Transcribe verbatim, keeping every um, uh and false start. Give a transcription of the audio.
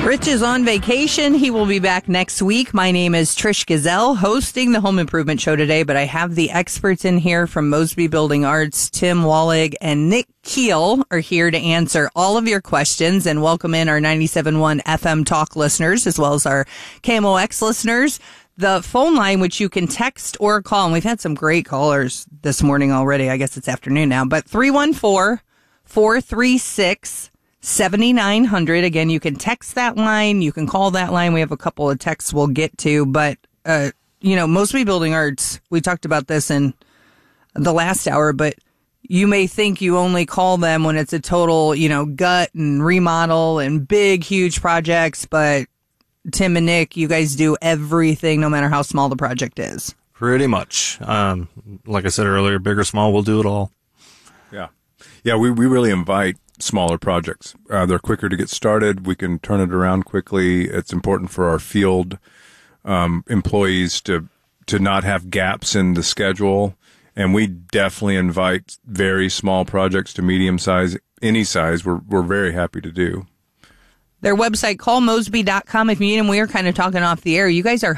Rich is on vacation. He will be back next week. My name is Trish Gazelle, hosting the Home Improvement Show today, but I have the experts in here from Mosby Building Arts. Tim Wallig and Nick Keel are here to answer all of your questions, and welcome in our ninety-seven point one F M Talk listeners, as well as our K M O X listeners. The phone line, which you can text or call, and we've had some great callers this morning already. I guess it's afternoon now, but three one four, four three six, seven nine zero zero. Again, you can text that line. You can call that line. We have a couple of texts we'll get to, but, uh, you know, Mosby Building Arts, we talked about this in the last hour, but you may think you only call them when it's a total, you know, gut and remodel and big, huge projects, but Tim and Nick, you guys do everything, no matter how small the project is. Pretty much. Um, like I said earlier, big or small, we'll do it all. Yeah. Yeah, we, we really invite smaller projects. Uh, they're quicker to get started. We can turn it around quickly. It's important for our field um, employees to to not have gaps in the schedule. And we definitely invite very small projects to medium size, any size. We're we're very happy to do. Their website, call mosby dot com if you need them. We are kind of talking off the air. You guys are